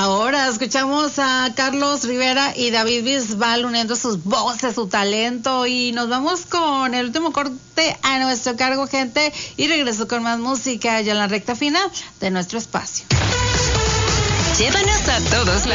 Ahora escuchamos a Carlos Rivera y David Bisbal uniendo sus voces, su talento, y nos vamos con el último corte a nuestro cargo, gente, y regreso con más música ya en la recta final de nuestro espacio. Llévanos a todos lados.